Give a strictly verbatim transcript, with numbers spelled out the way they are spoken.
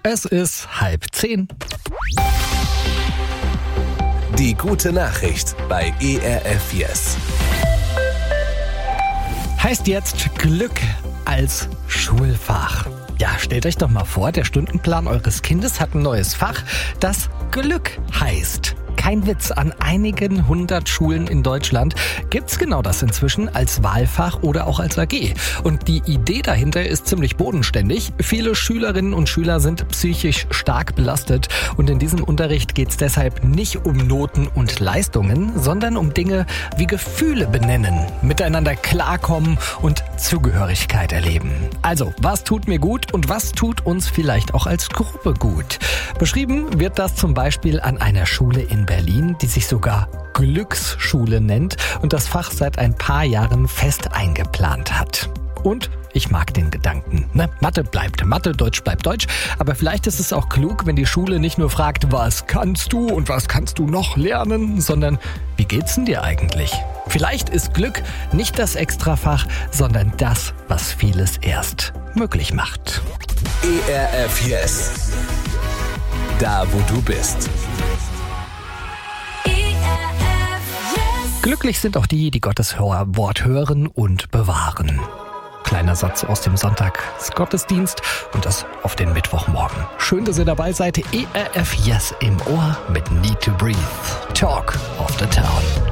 Es ist halb zehn. Die gute Nachricht bei E R F Yes. Heißt jetzt Glück als Schulfach. Ja, stellt euch doch mal vor, der Stundenplan eures Kindes hat ein neues Fach, das Glück heißt. Kein Witz, an einigen hundert Schulen in Deutschland gibt's genau das inzwischen als Wahlfach oder auch als A G. Und die Idee dahinter ist ziemlich bodenständig. Viele Schülerinnen und Schüler sind psychisch stark belastet und in diesem Unterricht geht's deshalb nicht um Noten und Leistungen, sondern um Dinge wie Gefühle benennen, miteinander klarkommen und Zugehörigkeit erleben. Also, was tut mir gut und was tut uns vielleicht auch als Gruppe gut? Beschrieben wird das zum Beispiel an einer Schule in Berlin, die sich sogar Glücksschule nennt und das Fach seit ein paar Jahren fest eingeplant hat. Und ich mag den Gedanken. Ne? Mathe bleibt Mathe, Deutsch bleibt Deutsch. Aber vielleicht ist es auch klug, wenn die Schule nicht nur fragt, was kannst du und was kannst du noch lernen, sondern wie geht's denn dir eigentlich? Vielleicht ist Glück nicht das Extrafach, sondern das, was vieles erst möglich macht. E R F Yes. Da, wo du bist. Glücklich sind auch die, die Gottes Wort hören und bewahren. Kleiner Satz aus dem Sonntagsgottesdienst und das auf den Mittwochmorgen. Schön, dass ihr dabei seid. E R F Yes im Ohr mit Need to Breathe. Talk of the Town.